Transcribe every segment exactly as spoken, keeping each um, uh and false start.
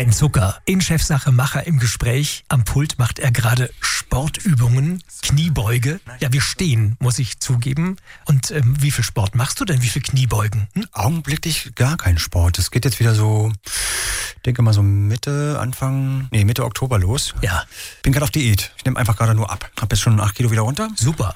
Ben Zucker, in Chefsache Macher im Gespräch. Am Pult macht er gerade Sportübungen, Kniebeuge. Ja, wir stehen, muss ich zugeben. Und ähm, wie viel Sport machst du denn? Wie viel Kniebeugen? Hm? Augenblicklich gar keinen Sport. Es geht jetzt wieder so, ich denke mal so Mitte, Anfang, nee, Mitte Oktober los. Ja. Bin gerade auf Diät. Ich nehme einfach gerade nur ab. Hab jetzt schon acht Kilo wieder runter. Super.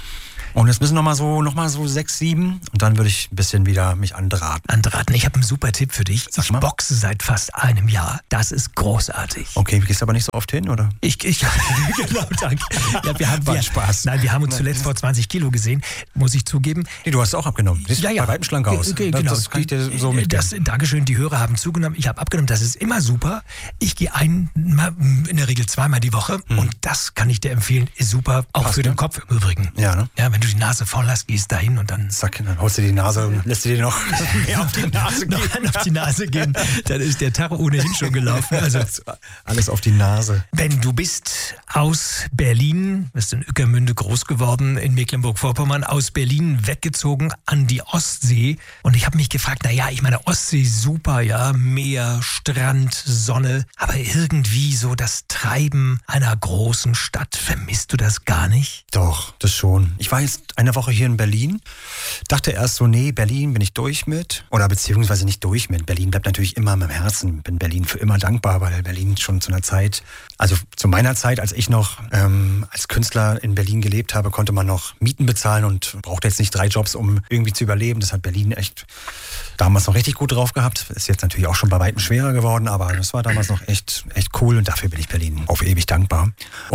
Und jetzt müssen noch mal so, noch mal so sechs, sieben und dann würde ich ein bisschen wieder mich andraten. Andraten, ich habe einen super Tipp für dich. Sag Ich mal. boxe seit fast einem Jahr. Das ist großartig. Okay, gehst aber nicht so oft hin, oder? Ich, ich, genau, danke. Ja, wir haben, War wir, Spaß. Nein, wir haben uns zuletzt vor zwanzig Kilo gesehen, muss ich zugeben. Nee, du hast auch abgenommen. Siehst Ja, ja. bei weitem schlanker aus. Ge- ge- Das- genau. Das kann ich dir so mit. Das, Dankeschön, die Hörer haben zugenommen, ich habe abgenommen, das ist immer super. Ich gehe einmal, in der Regel zweimal die Woche und das kann ich dir empfehlen, ist super, auch Passt, für den ne? Kopf im Übrigen. Ja, ne? Ja, wenn du die Nase voll hast, gehst dahin und dann Zack, dann holst du die Nase und lässt du dir noch mehr auf die Nase gehen. noch einen auf die Nase gehen, dann ist der Tag ohnehin schon gelaufen. Also, Alles auf die Nase. Ben, du bist aus Berlin, bist in Ueckermünde groß geworden, in Mecklenburg-Vorpommern, aus Berlin weggezogen an die Ostsee. Und ich habe mich gefragt, naja, ich meine, Ostsee super, ja, Meer, Strand, Sonne, aber irgendwie so das Treiben einer großen Stadt, vermisst du das gar nicht? Doch, das schon. Ich war jetzt eine Woche hier in Berlin, dachte erst so, nee, Berlin bin ich durch mit. Oder beziehungsweise nicht durch mit. Berlin bleibt natürlich immer in meinem Herzen. Bin Berlin für immer dankbar, weil Berlin schon zu einer Zeit, also zu meiner Zeit, als ich noch ähm, als Künstler in Berlin gelebt habe, konnte man noch Mieten bezahlen und brauchte jetzt nicht drei Jobs, um irgendwie zu überleben. Das hat Berlin echt damals noch richtig gut drauf gehabt. Ist jetzt natürlich auch schon bei weitem schwerer geworden, aber das war damals noch echt, echt cool und dafür bin ich Berlin auf ewig dankbar.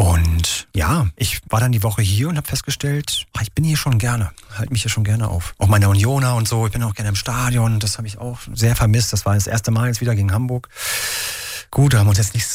Und ja, ich war dann die Woche hier und habe festgestellt, ach, ich bin hier schon gerne, halte mich hier schon gerne auf. Auch meine Unioner und so, ich bin auch gerne im Stadion, das habe ich auch sehr vermisst. Das war das erste Mal jetzt wieder gegen Hamburg. Gut, da haben wir uns jetzt nicht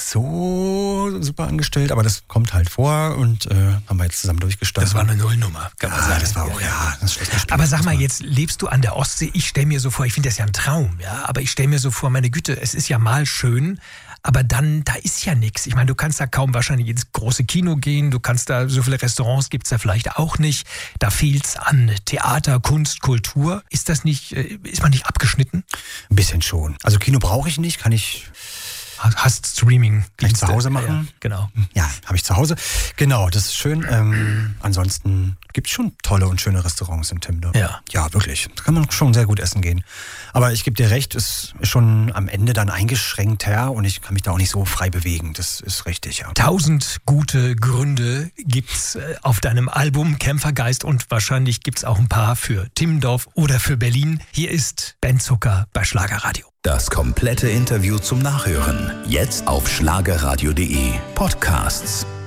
so super angestellt, aber das kommt halt vor und äh, haben wir jetzt zusammen durchgestanden. Das war eine Nullnummer, kann man Ja, sagen. das war auch, ja, das schlechte Spiel. Aber sag mal, Das war- jetzt lebst du an der Ostsee. Ich stelle mir so vor, ich finde das ja ein Traum, ja. Aber ich stelle mir so vor, meine Güte, es ist ja mal schön, aber dann, da ist ja nichts. Ich meine, du kannst da kaum wahrscheinlich ins große Kino gehen, du kannst da, so viele Restaurants gibt's da vielleicht auch nicht. Da fehlt's an Theater, Kunst, Kultur. Ist das nicht, äh, ist man nicht abgeschnitten? Ein bisschen schon. Also Kino brauche ich nicht, kann ich, Hast Streaming kann ich zu Hause machen. Ja, genau. Ja, habe ich zu Hause. Genau, das ist schön. Ähm, ansonsten gibt's schon tolle und schöne Restaurants in Timdor. Ja. Ja, wirklich. Da kann man schon sehr gut essen gehen. Aber ich gebe dir recht, es ist schon am Ende dann eingeschränkt her und ich kann mich da auch nicht so frei bewegen. Das ist richtig, ja. Tausend gute Gründe gibt's äh, auf deinem Album Kämpfergeist und wahrscheinlich gibt's auch ein paar für Timmendorf oder für Berlin. Hier ist Ben Zucker bei Schlagerradio. Das komplette Interview zum Nachhören. Jetzt auf schlagerradio punkt de Podcasts.